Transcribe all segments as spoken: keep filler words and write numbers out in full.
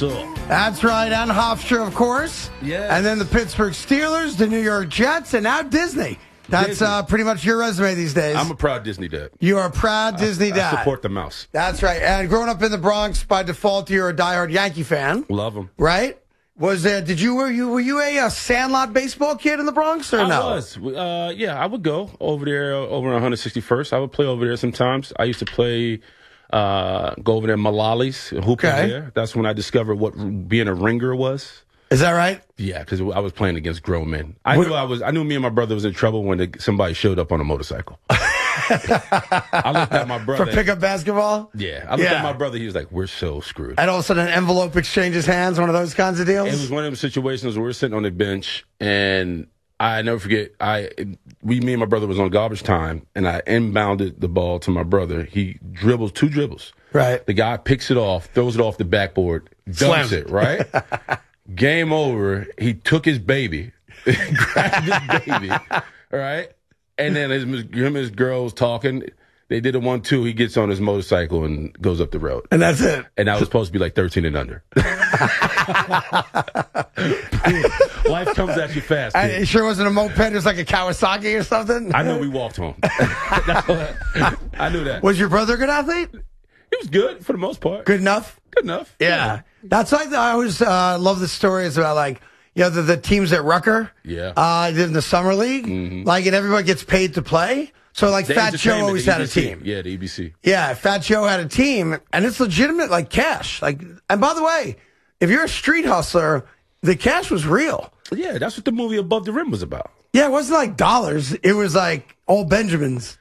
up? That's right, and Hofstra, of course. Yeah. And then the Pittsburgh Steelers, the New York Jets, and now Disney. That's Disney. Uh, pretty much your resume these days. I'm a proud Disney dad. You are a proud Disney I, dad. I support the mouse. That's right. And growing up in the Bronx, by default, you're a diehard Yankee fan. Love them. Right? Was there? Did you were you were you a, a Sandlot baseball kid in the Bronx or I no? was. Uh, yeah, I would go over there over on one sixty-first. I would play over there sometimes. I used to play, uh, go over there Malali's, hooping Okay. there. That's when I discovered what being a ringer was. Is that right? Yeah, because I was playing against grown men. I knew I was. I knew me and my brother was in trouble when the, somebody showed up on a motorcycle. I looked at my brother For pickup basketball? Yeah, I looked Yeah. at my brother. He was like, "We're so screwed." And all of a sudden, an envelope exchanges hands. One of those kinds of deals. It was one of them situations where we're sitting on the bench, and I never forget. I we me and my brother was on garbage time, and I inbounded the ball to my brother. He dribbles two dribbles. Right. The guy picks it off, throws it off the backboard, dunks Slams. it. Right. Game over. He took his baby, grabbed his baby. All right. And then his, him and his girls talking. They did a one two. He gets on his motorcycle and goes up the road. And that's it. And I was supposed to be like thirteen and under. Life comes at you fast. And kid. it sure wasn't a moped. It was like a Kawasaki or something. I know we walked home. That's what I, I knew that. Was your brother a good athlete? He was good for the most part. Good enough? Good enough. Yeah. That's why I always uh, love the stories about, like, you know, the, the teams at Rucker. Yeah. Uh, in the summer league. Mm-hmm. Like, and everybody gets paid to play. So, like, The Fat Joe entertainment, always the had a E B C. team. Yeah, the E B C. Yeah, Fat Joe had a team, and it's legitimate, like, cash. Like, and by the way, if you're a street hustler, the cash was real. Yeah, that's what the movie Above the Rim was about. Yeah, it wasn't like dollars. It was like old Benjamins.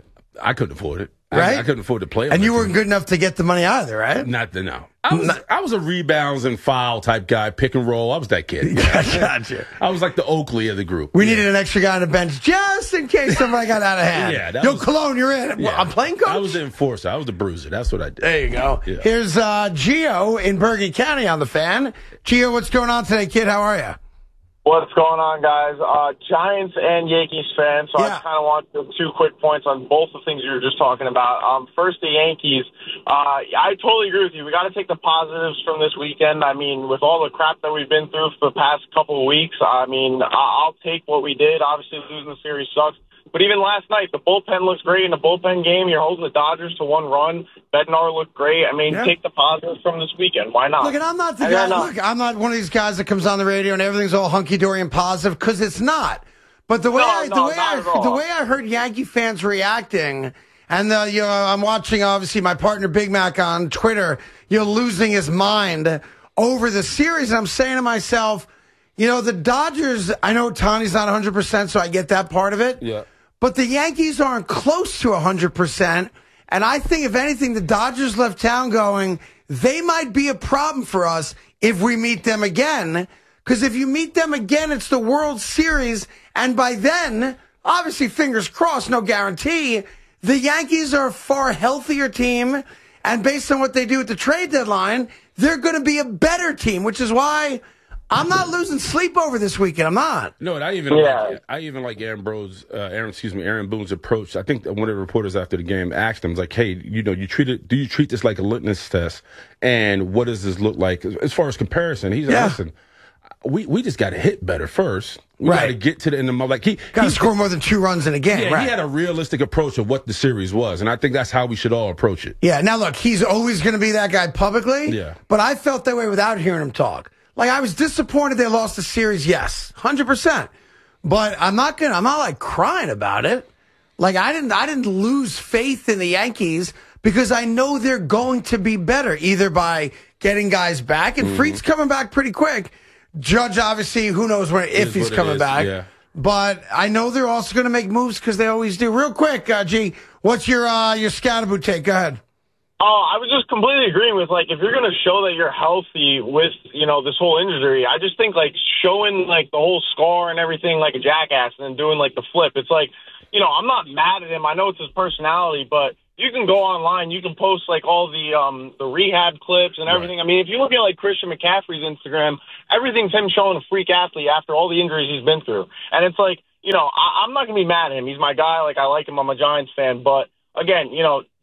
I couldn't afford it. Right? I, I couldn't afford to play. on And that you weren't team. good enough to get the money either, right? Not the no. I was I was a rebounds and foul type guy, pick and roll. I was that kid. Gotcha. I was like the Oakley of the group. We Yeah. needed an extra guy on the bench just in case somebody got out of hand. Yeah, that Yo, was- Cologne, you're in. Yeah. I'm playing coach. I was the enforcer. I was the bruiser. That's what I did. There you go. Yeah. Here's uh, Gio in Bergen County on the fan. Gio, what's going on today, kid? How are you? What's going on, guys? Uh, Giants and Yankees fans, so Yeah. I kind of want to two quick points on both the things you were just talking about. Um, first, the Yankees. Uh, I totally agree with you. We got to take the positives from this weekend. I mean, with all the crap that we've been through for the past couple of weeks, I mean, I- I'll take what we did. Obviously, losing the series sucks. But even last night, the bullpen looks great. In the bullpen game, you're holding the Dodgers to one run. Bednar looked great. I mean, Yeah. take the positives from this weekend. Why not? Look, and I'm not the I guy. don't know. Look, I'm not one of these guys that comes on the radio and everything's all hunky dory and positive because it's not. But the way No, I, the no, way not I, at all. the way I heard Yankee fans reacting, and uh, you know, I'm watching obviously my partner Big Mac on Twitter, you know, losing his mind over the series, and I'm saying to myself, you know, the Dodgers. I know Tony's not one hundred percent, so I get that part of it. Yeah. But the Yankees aren't close to one hundred percent. And I think, if anything, the Dodgers left town going, they might be a problem for us if we meet them again. Because if you meet them again, it's the World Series. And by then, obviously, fingers crossed, no guarantee, the Yankees are a far healthier team. And based on what they do at the trade deadline, they're going to be a better team, which is why I'm not losing sleep over this weekend. I'm not. No, and I even Yeah. like, I even like Aaron Bros, uh, Aaron, excuse me, Aaron Boone's approach. I think that one of the reporters after the game asked him, like, "Hey, you know, you treat it? Do you treat this like a litmus test? And what does this look like as far as comparison?" He's Yeah. like, "Listen, we we just got to hit better first. We got Right. to get to the end of the month. Like he Got to he- score more than two runs in a game, Yeah, right? he had a realistic approach of what the series was, and I think that's how we should all approach it. Yeah, now look, he's always going to be that guy publicly. Yeah. But I felt that way without hearing him talk. Like, I was disappointed they lost the series, yes, one hundred percent. But I'm not going to, I'm not like crying about it. Like, I didn't, I didn't lose faith in the Yankees because I know they're going to be better, either by getting guys back, and Freed's coming back pretty quick. Judge, obviously, who knows when, if is he's what it coming is, back. yeah. But I know they're also going to make moves because they always do. Real quick, uh, G, what's your uh, your Scatterboo take? Go ahead. Oh, I was just completely agreeing with, like, if you're going to show that you're healthy with, you know, this whole injury, I just think, like, showing, like, the whole scar and everything like a jackass and then doing, like, the flip. It's like, you know, I'm not mad at him. I know it's his personality, but you can go online. You can post, like, all the um the rehab clips and everything. Right. I mean, if you look at, like, Christian McCaffrey's Instagram, everything's him showing a freak athlete after all the injuries he's been through. And it's like, you know, I, I'm not going to be mad at him. He's my guy. Like, I like him. I'm a Giants fan. But, again, you know,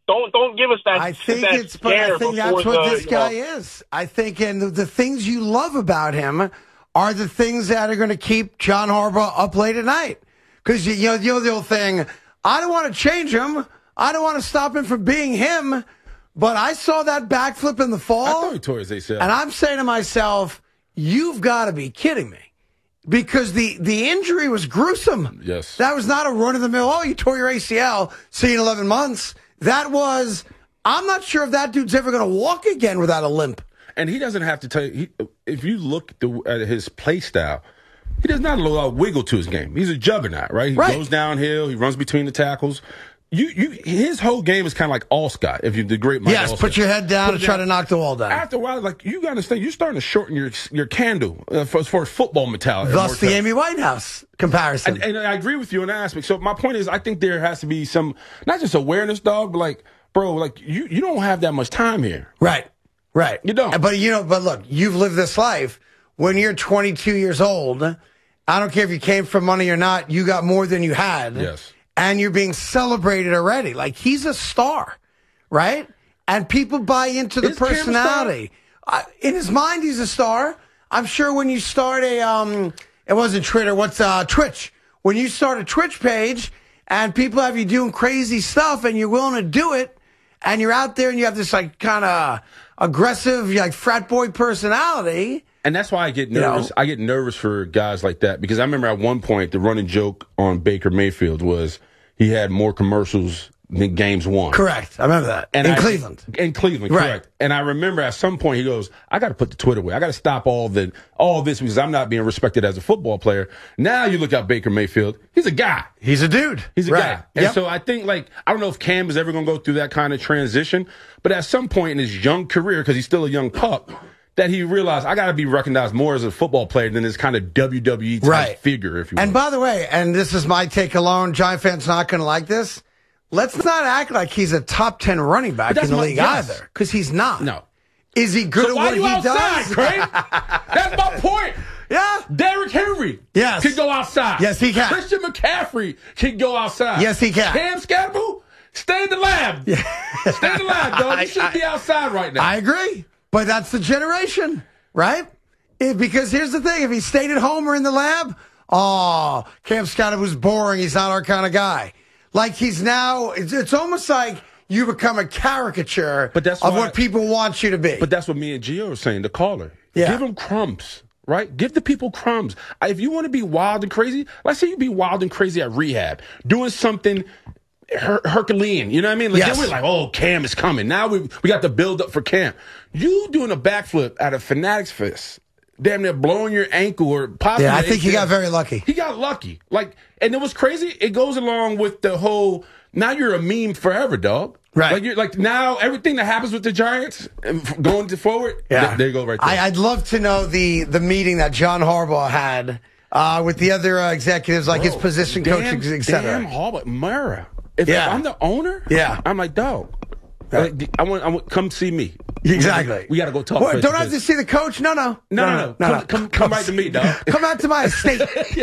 Don't don't give us that. I think that it's, but I think that's what the, this guy you know, is. I think, and the, the things you love about him are the things that are going to keep John Harbaugh up late at night. Because you, you know, you know the old thing. I don't want to change him. I don't want to stop him from being him. But I saw that backflip in the fall, I thought he tore his A C L. and I'm saying to myself, "You've got to be kidding me." Because the, the injury was gruesome. Yes. That was not a run-of-the-mill, oh, you tore your A C L, see you in eleven months. That was, I'm not sure if that dude's ever going to walk again without a limp. And he doesn't have to tell you. He, if you look at, the, at his play style, he does not allow wiggle to his game. He's a juggernaut, right? He Right. goes downhill. He runs between the tackles. You, you, his whole game is kind of like Allscott. If you the great Mike Yes, Allstott. put your head down Put and it try to knock the wall down. After a while, like you got to understand, you're starting to shorten your your candle uh, for, for football mentality. Thus the mortality. Amy Winehouse comparison. And, and I agree with you in that aspect. So my point is, I think there has to be some, not just awareness, dog, but like, bro, like you, you don't have that much time here. right, right. You don't. But, you know, but look, you've lived this life. When you're twenty-two years old, I don't care if you came from money or not, you got more than you had. Yes. And you're being celebrated already. Like, he's a star, right? And people buy into the Is Cam a star? personality. Uh, in his mind, he's a star. I'm sure when you start a, um, it wasn't Twitter, what's uh, Twitch? When you start a Twitch page and people have you doing crazy stuff and you're willing to do it, and you're out there and you have this, like, kind of aggressive, like, frat boy personality. And that's why I get You know? nervous. I get nervous for guys like that because I remember at one point the running joke on Baker Mayfield was he had more commercials than games won. Correct. I remember that. And in I- Cleveland. In Cleveland, Right. correct. And I remember at some point he goes, I got to put the Twitter away. I got to stop all the all this because I'm not being respected as a football player. Now you look at Baker Mayfield, he's a guy. He's a dude. He's a right. guy. And Yep. so I think, like, I don't know if Cam is ever going to go through that kind of transition, but at some point in his young career, because he's still a young pup, that he realized I got to be recognized more as a football player than this kind of W W E type Right. figure, if you And will. by the way, and this is my take alone, Giant fans not going to like this. Let's not act like he's a top ten running back But that's in the my- league yes. either, because he's not. No. Is he good So at why what you he outside, does? Craig? That's my point. Yeah. Derrick Henry Yes. can go outside. Yes, he can. Christian McCaffrey can go outside. Yes, he can. Cam Scatterbull, stay in the lab. Stay in the lab, dog. You shouldn't be outside right now. I agree, but that's the generation, right? If, because here's the thing: if he stayed at home or in the lab, oh, Cam Scott was boring. He's not our kind of guy. Like he's now, it's, it's almost like you become a caricature But that's of why- what people want you to be. But that's what me and Gio were saying, the caller. Yeah. Give them crumbs, right? Give the people crumbs. If you want to be wild and crazy, let's say you be wild and crazy at rehab, doing something her- Herculean. You know what I mean? Like, Yes. then we're like, oh, Cam is coming. Now we we got the build up for Cam. You doing a backflip at a Fanatics Fest, damn near blowing your ankle or possibly. yeah, I think he got very lucky. He got lucky. Like, and it was crazy. It goes along with the whole. Now you're a meme forever, dog. Right. Like you're like now everything that happens with the Giants and f- going to forward. Yeah, th- there you go right there. I, I'd love to know the the meeting that John Harbaugh had uh, with the other uh, executives, like his Bro, position damn, coaches, et cetera. Damn, Harbaugh, Mara. If, Yeah. if I'm the owner, Yeah. I'm like, dog. Right. like, I want, I want, come see me. Exactly. We got to go talk. What, face don't to I have to face. see the coach? No, no, No, no, no. Come, come, come right to me, dog. Come out to my estate.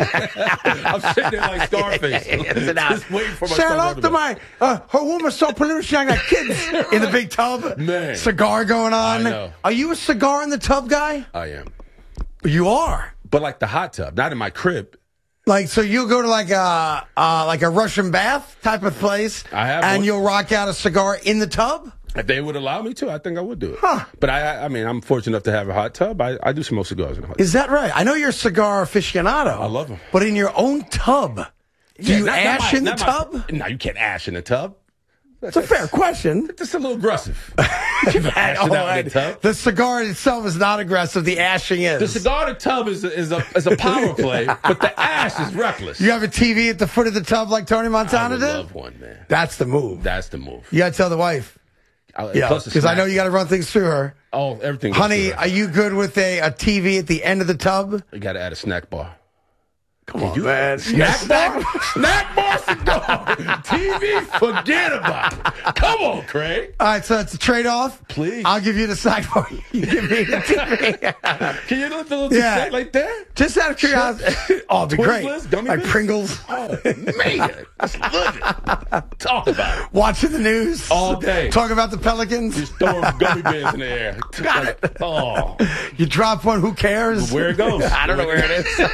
I'm sitting there like Scarface, just waiting for my Say son hello to to be- my uh, her woman's so pollution. I got kids in the big tub. Man. Cigar going on. I know. Are you a cigar in the tub guy? I am, You are. but like the hot tub, not in my crib. Like, so you'll go to like a uh, like a Russian bath type of place, I have and one. you'll rock out a cigar in the tub. If they would allow me to, I think I would do it. Huh. But I, I mean, I'm fortunate enough to have a hot tub. I, I do smoke cigars in a hot tub. Is that right? I know you're a cigar aficionado. I love 'em. But in your own tub, do Yeah, you not- not ash my- in the not my- tub? No, you can't ash in the tub. It's a fair question. It's a little aggressive. You can't ash Oh, it out in and the tub. the cigar itself is not aggressive. The ashing is. The cigar in the tub is a, is a is a power play, but the ash is reckless. You have a T V at the foot of the tub like Tony I Montana would did? love one, man. That's the move. That's the move. You got to tell the wife. I- Yeah, plus the because I know snack. you got to run things through her. Oh, everything. goes Honey, through are you good with a, a T V at the end of the tub? it. You got to add a snack bar. Come on, man. Snack bar? Snack bar cigar. T V? Forget about it. Come on, Craig. All right, so it's a trade-off. Please. I'll give you the sidebar. You give me the T V. Can you look a little Yeah. like that? Just out of curiosity. Oh, it'd be great. Twizzlers, gummy Like bears? Pringles. Oh, man. Just look at it. Talk about it. Watching the news. All day. Talk about the Pelicans. Just throwing gummy bears in the air. Got Like, it. Oh. You drop one, who cares? Where it goes. I don't know where it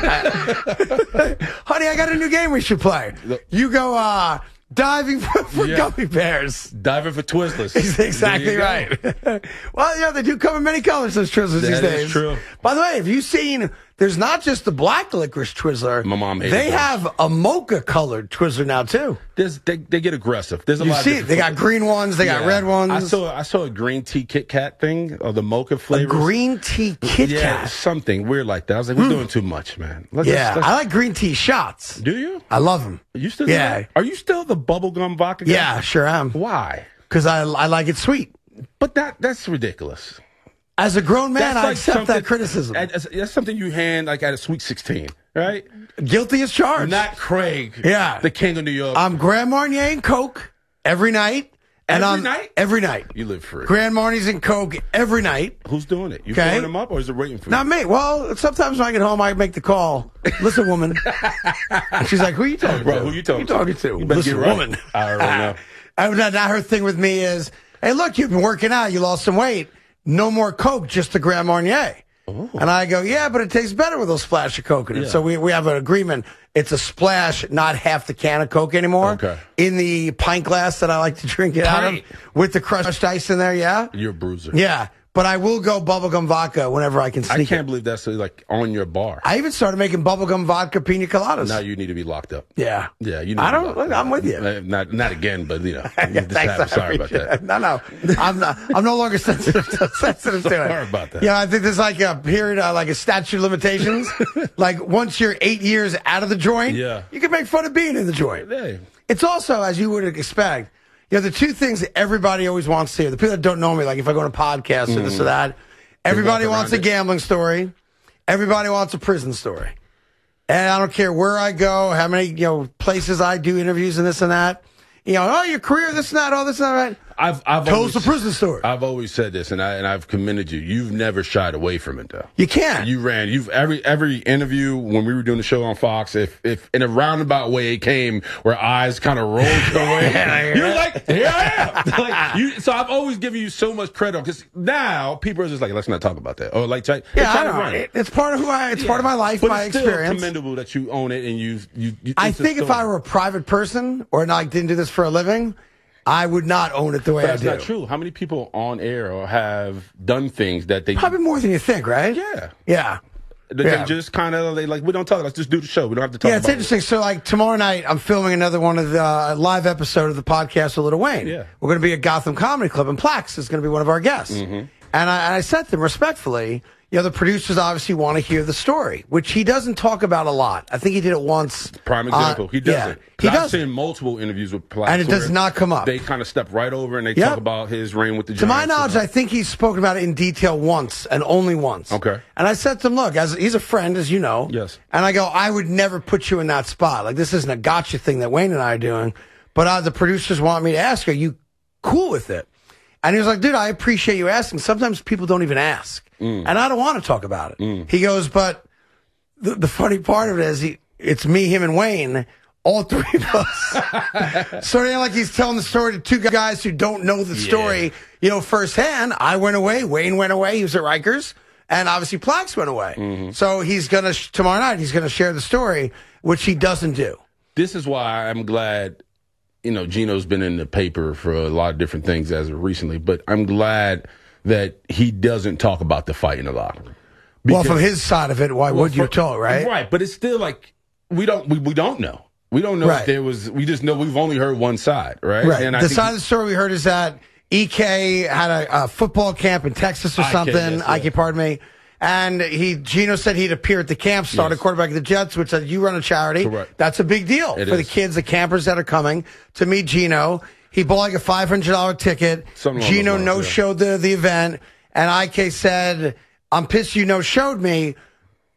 is. Honey, I got a new game we should play. You go uh, diving for, for Yeah. gummy bears. Diving for Twizzlers. He's exactly There you go. right. Well, yeah, they do come in many colors, those Twizzlers these That is days. true. By the way, have you seen, there's not just the black licorice Twizzler. My mom hated They those. have a mocha colored Twizzler now, too. There's, they, they get aggressive. There's a You lot see of it. They got different- green ones. They got Yeah. red ones. I saw I saw a green tea Kit Kat thing, or the mocha a flavor. green tea Kit Yeah, Kat. something weird like that. I was like, we're doing too much, man. Let's, Yeah, let's- let's- I like green tea shots. do you? I love them. You still? do Yeah. that? Are you still the bubblegum vodka guy? Yeah, sure am. Why? Because I, I like it sweet. But that that's ridiculous. As a grown man, That's I like accept something- that criticism. That's, that's something you hand like at a Sweet sixteen, right? Guilty as charged. Not Craig. Yeah. the king of New York. I'm Grand Marnier and Coke every night. And Every I'm, night? Every night. you live free. Grand Marniers and Coke every night. Who's doing it? You Okay. pouring them up, or is it waiting for Not you? me. Well, sometimes when I get home, I make the call. Listen, woman. And she's like, who are you talking Bro, to? who you talking Who talking to? You better Listen, get right. woman. I already know. I, now, now her thing with me is, hey, look, you've been working out. You lost some weight. No more Coke, just the Grand Marnier. And I go, yeah, but it tastes better with a splash of Coke in it. Yeah. So we, we have an agreement. It's a splash, not half the can of Coke anymore. Okay. In the pint glass that I like to drink it out of, Pint? with the crushed ice in there, yeah? You're a bruiser. Yeah. But I will go bubblegum vodka whenever I can I sneak can't it. believe that's like on your bar. I even started making bubblegum vodka pina coladas. Now you need to be locked up. Yeah. Yeah, you. Need I to be don't, locked look, up. I'm with you. Uh, Not not again, but you know. Yeah, this thanks, happened. I Sorry about appreciate that. it. No, no, I'm not. I'm no longer sensitive to, sensitive to it. Sorry about that. Yeah, I think there's like a period, uh, like a statute of limitations. Like once you're eight years out of the joint, Yeah. you can make fun of being in the joint. Hey. It's also, as you would expect, you know, the two things that everybody always wants to hear. The people that don't know me, like if I go on a podcast or this or that, everybody walk wants a around it. gambling story. Everybody wants a prison story. And I don't care where I go, how many, you know, places I do interviews and this and that. You know, oh, your career, this and that, oh, this and that. I've I've Tell always, us the prison story. I've always said this, and I and I've commended you. You've never shied away from it, though. You can't. You ran. You've every every interview when we were doing the show on Fox. If if in a roundabout way it came where eyes kind of rolled your way, you're like, here I am. Like you. So I've always given you so much credit because now people are just like, let's not talk about that. Or like, try, yeah, I try to don't run know. it. It- It's part of who I, it's part of my life, but my it's still experience. commendable that you own it and you you. you I it's a think if story. I were a private person or like didn't do this for a living, I would not own it the way But I that's do. not true. How many people on air or have done things that they Probably more than you think, right? Yeah. Yeah. They Yeah. just kind of they like we don't talk. Let's just do the show. We don't have to talk. Yeah, it's about interesting. So, like tomorrow night, I'm filming another one of the uh, live episode of the podcast with Lil Wayne. Yeah. We're going to be at Gotham Comedy Club, and Plax is going to be one of our guests. Mm-hmm. And I, and I said to them respectfully, you know, the producers obviously want to hear the story, which he doesn't talk about a lot. I think he did it once. Prime example. Uh, he yeah, doesn't. he I've does. seen multiple interviews with Plax And it does where not come up. They kind of step right over and they Yep. talk about his reign with the To my Giants. knowledge, I think he's spoken about it in detail once and only once. Okay. And I said to him, look, as he's a friend, as you know. Yes. And I go, I would never put you in that spot. Like, this isn't a gotcha thing that Wayne and I are doing. But uh, the producers want me to ask, are you cool with it? And he was like, dude, I appreciate you asking. Sometimes people don't even ask. Mm. And I don't want to talk about it. He goes, but the, the funny part of it is he, it's me, him, and Wayne. All three of us. So it ain't like he's telling the story to two guys who don't know the story, you know, firsthand. I went away. Wayne went away. He was at Rikers. And obviously Plax went away. Mm-hmm. So he's going to, sh- tomorrow night, he's going to share the story, which he doesn't do. This is why I'm glad, you know, Gino's been in the paper for a lot of different things as of recently, but I'm glad that he doesn't talk about the fight in the locker room. Well, Because- from his side of it, why well, would you for- tell, right? Right, but it's still like, we don't, we, we don't know. We don't know Right. if there was, we just know we've only heard one side, right? Right. And I the think side of the story we heard is that E K had a, a football camp in Texas or I K, something. yes, I K, yeah. pardon me. And he, Gino said he'd appear at the camp, started Yes. quarterback of the Jets, which said you run a charity. Correct. That's a big deal It for the is. kids, the campers that are coming to meet Gino. He bought like a five hundred dollars ticket. Something along Gino those lines, no-showed the, the event. And I K said, I'm pissed you no-showed me.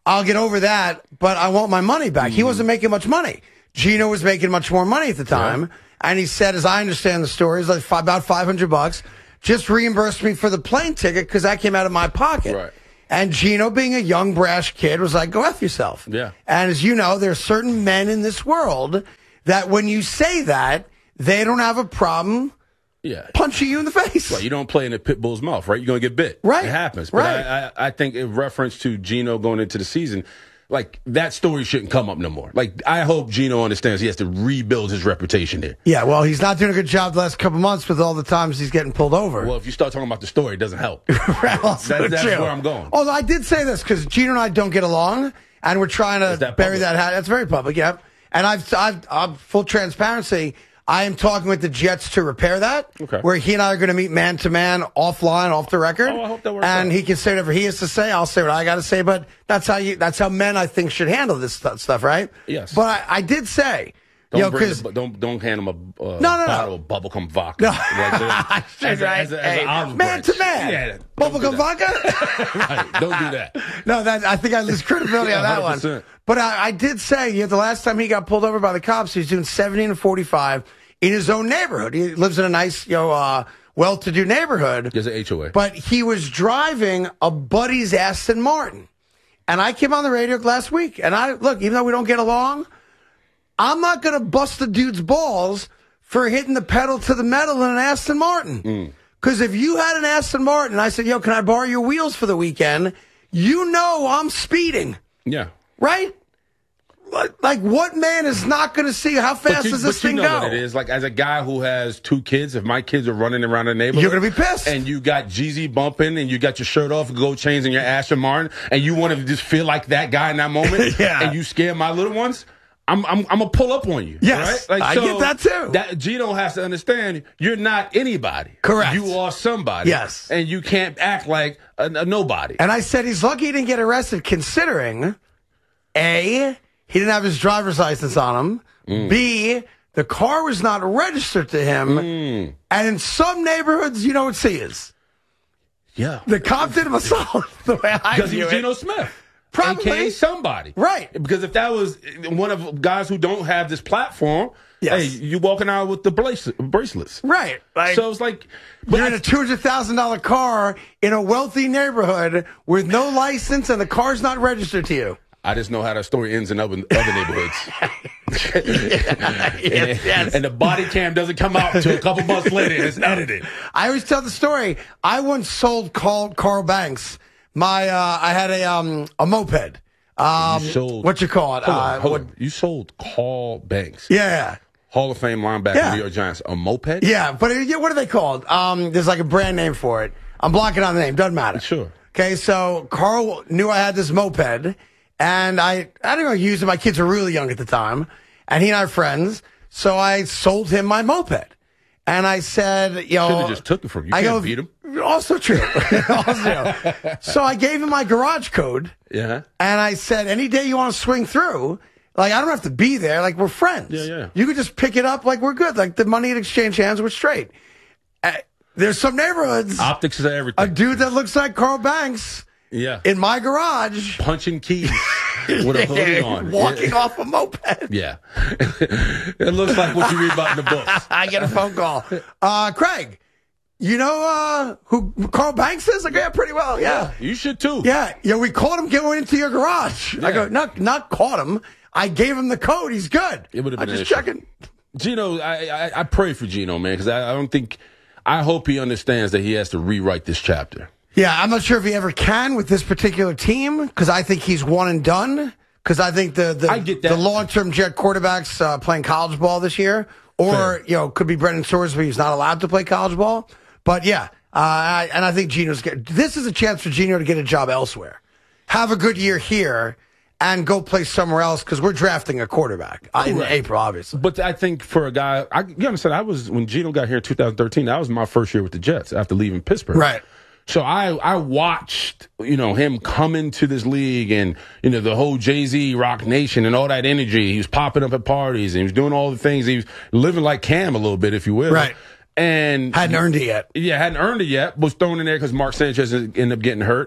I'll get over that, but I want my money back. Mm-hmm. He wasn't making much money. Gino was making much more money at the time. Yeah. And he said, as I understand the story, it's like five, about five hundred bucks. Just reimbursed me for the plane ticket because that came out of my pocket. Right. And Gino, being a young, brash kid, was like, go F yourself. Yeah. And as you know, there are certain men in this world that when you say that, they don't have a problem yeah. punching you in the face. Well, you don't play in a pit bull's mouth, right? You're going to get bit. Right. It happens. But right. I, I, I think in reference to Gino going into the season, like, that story shouldn't come up no more. Like, I hope Gino understands he has to rebuild his reputation there. Yeah, well, he's not doing a good job the last couple months with all the times he's getting pulled over. Well, if you start talking about the story, it doesn't help. Right, well, that, that's true. where I'm going. Although I did say this because Gino and I don't get along, and we're trying to that bury public? that hat. That's very public, yeah. And I've, I've, I've full transparency. I am talking with the Jets to repair that, okay. where he and I are going to meet man to man, offline, off the record. Oh, I hope that works and out. he can say whatever he has to say. I'll say what I got to say. But that's how you. That's how men, I think, should handle this stuff, right? Yes. But I, I did say, don't you know, bring because the, don't don't hand him a uh, no, no, bottle no. of bubblegum vodka. No. Like, uh, as a, as a, as Hey, an olive man branch. to man, Yeah, bubblegum vodka. Right, don't do that. No, that I think I lose credibility on that one hundred percent. one. But I, I did say, you know, the last time he got pulled over by the cops, he was doing seventeen and forty-five in his own neighborhood. He lives in a nice, you know, uh, well-to-do neighborhood. There's an H O A. But he was driving a buddy's Aston Martin. And I came on the radio last week, and I, look, even though we don't get along, I'm not going to bust the dude's balls for hitting the pedal to the metal in an Aston Martin. Because mm. if you had an Aston Martin, I said, yo, can I borrow your wheels for the weekend? You know I'm speeding. Yeah. Right? Like, what man is not going to see how fast you, does this but thing you know go? What it is. Like, as a guy who has two kids, if my kids are running around the neighborhood, you're going to be pissed. And you got Jeezy bumping, and you got your shirt off, gold chains, and your Aston Martin, and you want to just feel like that guy in that moment, yeah. and you scare my little ones. I'm I'm I'm gonna pull up on you. Yes, right? Like, I so get that too. That Gino has to understand you're not anybody. Correct. You are somebody. Yes, and you can't act like a, a nobody. And I said he's lucky he didn't get arrested, considering A, he didn't have his driver's license on him. Mm. B, the car was not registered to him. Mm. And in some neighborhoods, you know what C is. Yeah. The cop did him a solid the way I Because view he's it. Geno Smith. Probably. A K A somebody. Right. Because if that was one of guys who don't have this platform, yes. hey, you walking out with the bracelets. Right. Like, so it's like... You're in a two hundred thousand dollars car in a wealthy neighborhood with no license and the car's not registered to you. I just know how that story ends in other, other neighborhoods. yeah, yes, and, yes. and the body cam doesn't come out until a couple months later. And it's edited. I always tell the story. I once sold Carl, Carl Banks. My, uh, I had a um a moped. Um, you sold, what you call it? Hold on, uh, hold what, on. You sold Carl Banks. Yeah. Hall of Fame linebacker, yeah. New York Giants. A moped? Yeah, but yeah, what are they called? Um, there's like a brand name for it. I'm blocking on the name. Doesn't matter. Sure. Okay, so Carl knew I had this moped, and I I didn't know use it. My kids were really young at the time, and he and I are friends. So I sold him my moped, and I said, "Yo, should have just took it from you. You I can't go, beat him." Also true. also true. So I gave him my garage code. Yeah. And I said, any day you want to swing through, like, I don't have to be there. Like, we're friends. Yeah, yeah. You could just pick it up. Like, we're good. Like, the money in exchange hands, we're straight. Uh, there's some neighborhoods. Optics is everything. A dude that looks like Carl Banks. Yeah. In my garage. Punching keys with a hoodie on. Walking yeah. off a moped. Yeah. It looks like what you read about in the books. I get a phone call. Uh, Craig. You know uh, who Carl Banks is? I go, yeah, pretty well, yeah. yeah. You should, too. Yeah, yeah. We caught him going into your garage. Yeah. I go, not not caught him. I gave him the code. He's good. It would have been I'm just issue. checking. Gino, I, I, I pray for Gino, man, because I, I don't think, I hope he understands that he has to rewrite this chapter. Yeah, I'm not sure if he ever can with this particular team, because I think he's one and done. Because I think the the, I get that. the long-term Jet quarterbacks uh, playing college ball this year, or, Fair. you know, could be Brendan Sorsby, who's not allowed to play college ball. But, yeah. Uh, I, and I think Gino's get, this is a chance for Gino to get a job elsewhere. Have a good year here and go play somewhere else because we're drafting a quarterback uh, in right. April, obviously. But I think for a guy, I, you understand, I was, when Gino got here in two thousand thirteen, that was my first year with the Jets after leaving Pittsburgh. Right. So I, I watched, you know, him come into this league and, you know, the whole Jay-Z Rock Nation and all that energy. He was popping up at parties and he was doing all the things. He was living like Cam a little bit, if you will. Right. And hadn't earned it yet. Yeah, hadn't earned it yet. Was thrown in there because Mark Sanchez ended up getting hurt.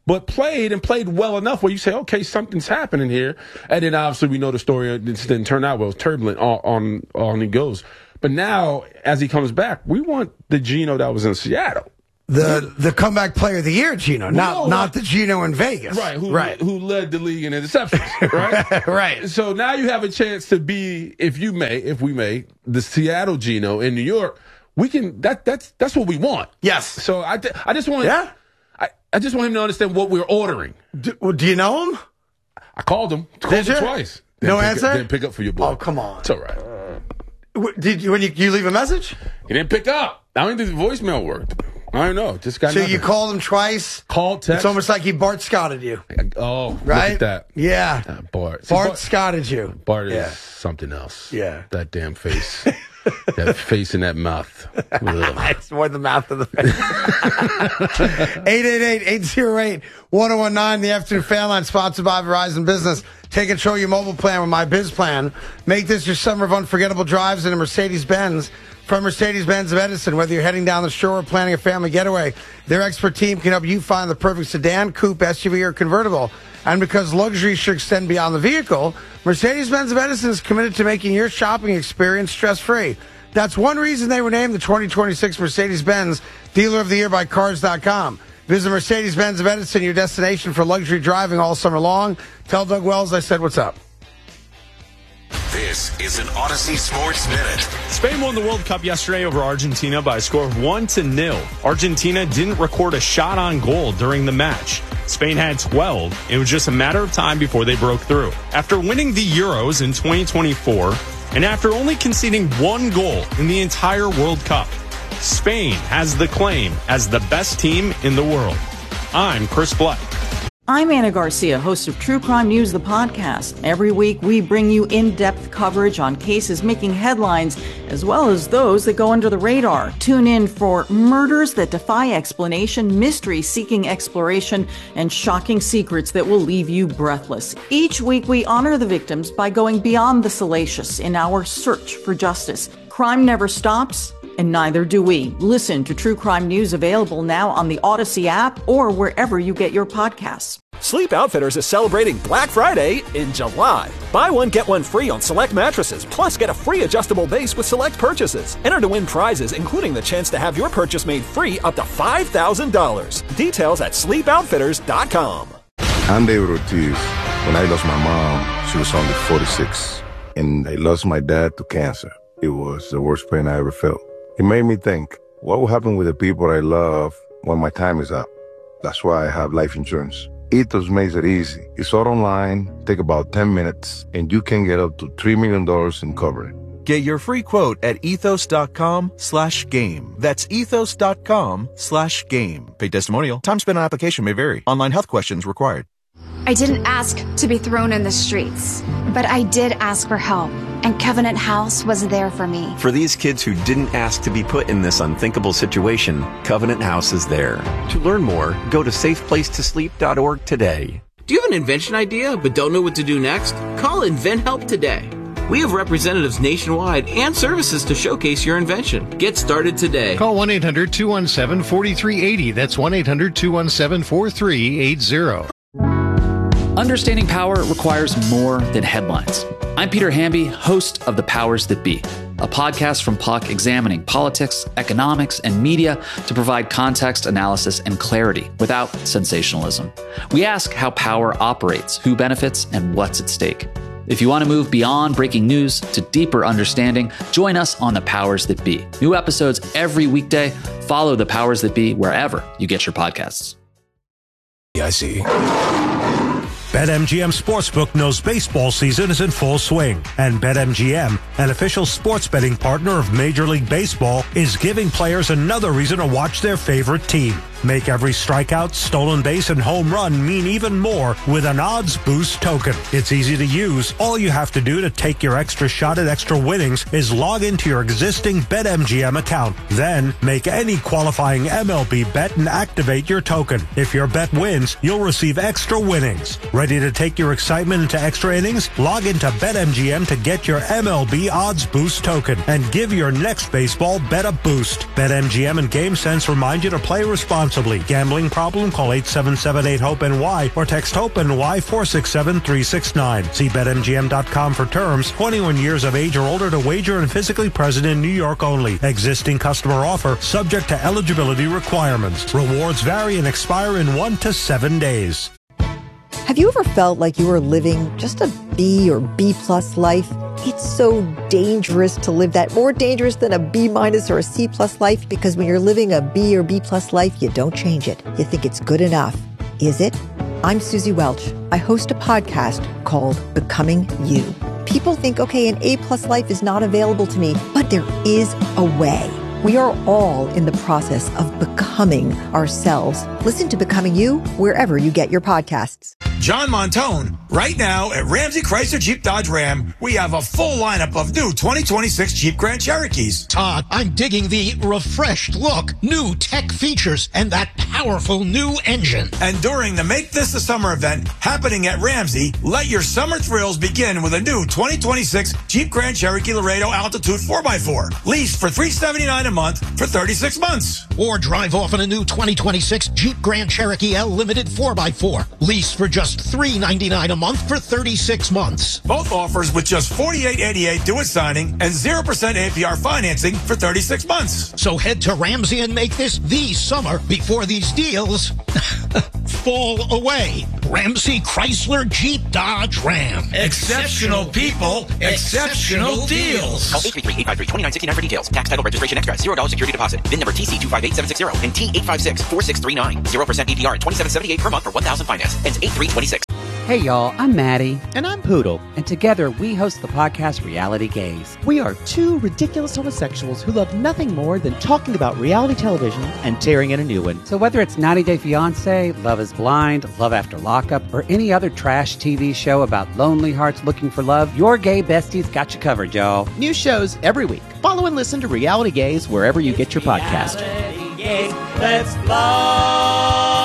but played and played well enough where you say, okay, something's happening here. And then obviously we know the story it didn't turn out well. It was turbulent on, on, on he goes. But now, as he comes back, we want the Geno that was in Seattle. The the comeback player of the year, Geno, not no, not the Geno in Vegas. Right, who, right. who led the league in interceptions, right? Right. So now you have a chance to be, if you may, if we may, the Seattle Geno in New York. We can, that that's that's what we want. Yes. So I, I just want yeah. I, I just want him to understand what we're ordering. Do, well, do you know him? I called him. Called Did him you? twice. No didn't answer? Up, didn't pick up for your boy. Oh, come on. It's all right. Did you, when you, you leave a message? He didn't pick up. I don't think the voicemail worked. I don't know. Just got So nothing. you called him twice? Called, text. It's almost like he Bart Scotted you. Oh, right? Look at that. Yeah. Uh, Bart. See, Bart, Bart Scotted you. Bart yeah. is something else. Yeah. That damn face. That face and that mouth. It's more the mouth than the face. eight eight eight, eight oh eight, one oh one nine, the Afternoon Fan Line, sponsored by Verizon Business. Take control of your mobile plan with My Biz Plan. Make this your summer of unforgettable drives in a Mercedes-Benz. From Mercedes-Benz of Edison, whether you're heading down the shore or planning a family getaway, their expert team can help you find the perfect sedan, coupe, S U V, or convertible. And because luxury should extend beyond the vehicle, Mercedes-Benz of Edison is committed to making your shopping experience stress-free. That's one reason they were named the twenty twenty-six Mercedes-Benz Dealer of the Year by Cars dot com. Visit Mercedes-Benz of Edison, your destination for luxury driving all summer long. Tell Doug Wells I said what's up. This is an Odyssey Sports Minute. Spain won the World Cup yesterday over Argentina by a score of one to nil. Argentina didn't record a shot on goal during the match. Spain had twelve. It was just a matter of time before they broke through. After winning the Euros in twenty twenty-four, and after only conceding one goal in the entire World Cup, Spain has the claim as the best team in the world. I'm Chris Black. I'm Anna Garcia, host of True Crime News, the podcast. Every week, we bring you in-depth coverage on cases making headlines, as well as those that go under the radar. Tune in for murders that defy explanation, mysteries seeking exploration, and shocking secrets that will leave you breathless. Each week, we honor the victims by going beyond the salacious in our search for justice. Crime never stops, and neither do we. Listen to True Crime News, available now on the Odyssey app or wherever you get your podcasts. Sleep Outfitters is celebrating Black Friday in July. Buy one, get one free on select mattresses, plus get a free adjustable base with select purchases. Enter to win prizes, including the chance to have your purchase made free up to five thousand dollars. Details at sleep outfitters dot com. I'm David Ortiz. When I lost my mom, she was only forty-six. And I lost my dad to cancer. It was the worst pain I ever felt. It made me think, what will happen with the people I love when my time is up? That's why I have life insurance. Ethos makes it easy. It's all online, take about ten minutes, and you can get up to three million dollars in coverage. Get your free quote at ethos.com slash game. That's ethos.com slash game. Paid testimonial. Time spent on application may vary. Online health questions required. I didn't ask to be thrown in the streets, but I did ask for help, and Covenant House was there for me. For these kids who didn't ask to be put in this unthinkable situation, Covenant House is there. To learn more, go to safe place to sleep dot org today. Do you have an invention idea but don't know what to do next? Call InventHelp today. We have representatives nationwide and services to showcase your invention. Get started today. Call one eight hundred, two one seven, four three eight zero. That's one eight hundred, two one seven, four three eight zero. Understanding power requires more than headlines. I'm Peter Hamby, host of The Powers That Be, a podcast from P U C examining politics, economics, and media to provide context, analysis, and clarity without sensationalism. We ask how power operates, who benefits, and what's at stake. If you want to move beyond breaking news to deeper understanding, join us on The Powers That Be. New episodes every weekday. Follow The Powers That Be wherever you get your podcasts. I see. BetMGM Sportsbook knows baseball season is in full swing, and BetMGM, an official sports betting partner of Major League Baseball, is giving players another reason to watch their favorite team. Make every strikeout, stolen base, and home run mean even more with an odds boost token. It's easy to use. All you have to do to take your extra shot at extra winnings is log into your existing BetMGM account. Then, make any qualifying M L B bet and activate your token. If your bet wins, you'll receive extra winnings. Ready to take your excitement into extra innings? Log into BetMGM to get your M L B odds boost token and give your next baseball bet a boost. BetMGM and GameSense remind you to play responsibly. responsibly. Gambling problem? Call eight seven seven eight HOPE N Y or text HOPE N Y four six seven three six nine. See bet M G M dot com for terms. twenty-one years of age or older to wager and physically present in New York only. Existing customer offer subject to eligibility requirements. Rewards vary and expire in one to seven days. Have you ever felt like you were living just a B or B plus life? It's so dangerous to live that, more dangerous than a B minus or a C plus life, because when you're living a B or B plus life, you don't change it. You think it's good enough. Is it? I'm Susie Welch. I host a podcast called Becoming You. People think, okay, an A plus life is not available to me, but there is a way. We are all in the process of becoming ourselves. Listen to Becoming You wherever you get your podcasts. John Montone. Right now at Ramsey Chrysler Jeep Dodge Ram, we have a full lineup of new twenty twenty-six Jeep Grand Cherokees. Todd, I'm digging the refreshed look, new tech features, and that powerful new engine. And during the Make This the Summer event happening at Ramsey, let your summer thrills begin with a new twenty twenty-six Jeep Grand Cherokee Laredo Altitude four by four. Leased for three hundred seventy-nine dollars a month for thirty-six months. Or drive off in a new twenty twenty-six Jeep Grand Cherokee L Limited four by four. Leased for just three hundred ninety-nine dollars a month for thirty-six months. Both offers with just forty-eight eighty-eight due at signing and zero percent A P R financing for thirty-six months. So head to Ramsey and make this the summer before these deals fall away. Ramsey Chrysler Jeep Dodge Ram. Exceptional people, exceptional deals. Call eight three three, eight five three, two nine six nine for details. Tax, title, registration extra. zero dollars security deposit. V I N number T C two five eight seven six zero and T eight five six four six three nine. zero percent A P R, twenty-seven seventy-eight per month for one thousand finance. Ends eight three twenty-six. Hey y'all, I'm Maddie. And I'm Poodle. And together we host the podcast Reality Gaze. We are two ridiculous homosexuals who love nothing more than talking about reality television and tearing in a new one. So whether it's ninety day fiance, Love is Blind, Love After Lockup, or any other trash T V show about lonely hearts looking for love, your gay besties got you covered, y'all. New shows every week. Follow and listen to Reality Gaze wherever you get your podcast. Reality Gaze, let's love.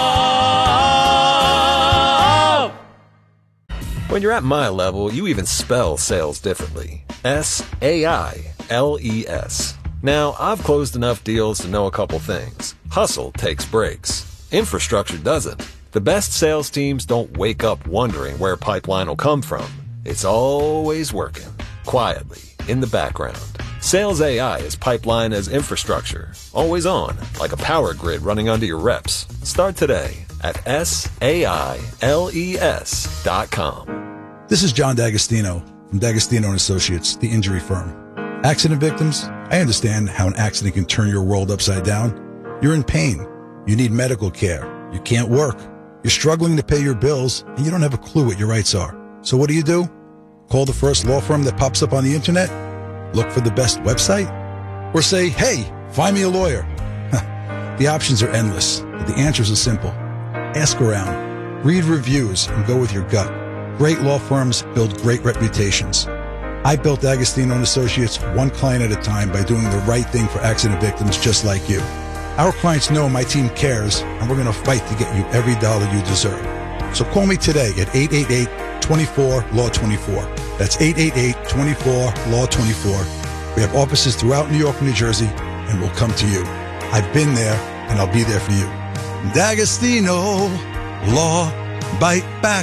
When you're at my level, you even spell sales differently. S A I L E S. Now, I've closed enough deals to know a couple things. Hustle takes breaks. Infrastructure doesn't. The best sales teams don't wake up wondering where pipeline will come from. It's always working. Quietly, in the background. Sales A I is pipeline as infrastructure. Always on, like a power grid running under your reps. Start today at S A I L E S dot com. This is John D'Agostino from D'Agostino and Associates, the injury firm. Accident victims, I understand how an accident can turn your world upside down. You're in pain. You need medical care. You can't work. You're struggling to pay your bills, and you don't have a clue what your rights are. So what do you do? Call the first law firm that pops up on the internet? Look for the best website? Or say, hey, find me a lawyer. The options are endless, but the answers are simple. Ask around, read reviews, and go with your gut. Great law firms build great reputations. I built D'Agostino and Associates one client at a time by doing the right thing for accident victims just like you. Our clients know my team cares, and we're going to fight to get you every dollar you deserve. So call me today at eight eight eight, two four, L A W twenty-four. That's eight eight eight, two four, L A W twenty-four. We have offices throughout New York and New Jersey, and we'll come to you. I've been there, and I'll be there for you. D'Agostino Law, bite back.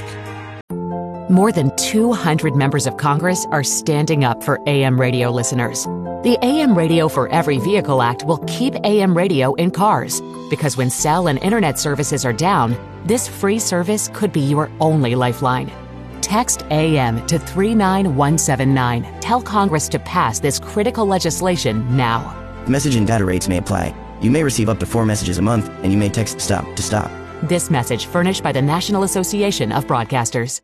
More than two hundred members of Congress are standing up for A M radio listeners. The A M Radio for Every Vehicle Act will keep A M radio in cars, because when cell and internet services are down, this free service could be your only lifeline. Text A M to three nine one seven nine. Tell Congress to pass this critical legislation now. Message and data rates may apply. You may receive up to four messages a month, and you may text STOP to stop. This message furnished by the National Association of Broadcasters.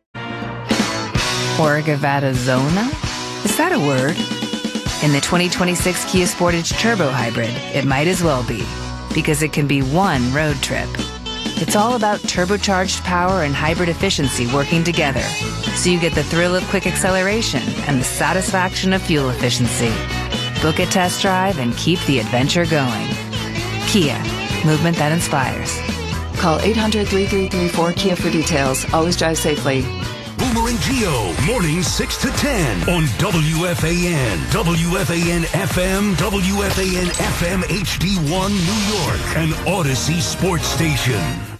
Orgavattazona? Is that a word? In the twenty twenty-six Kia Sportage Turbo Hybrid, it might as well be, because it can be one road trip. It's all about turbocharged power and hybrid efficiency working together, so you get the thrill of quick acceleration and the satisfaction of fuel efficiency. Book a test drive and keep the adventure going. Kia, movement that inspires. Call eight hundred, three three three, four K I A for details. Always drive safely. Boomer and Geo, mornings six to ten on W F A N, W F A N F M, W F A N F M H D one New York, an Odyssey sports station.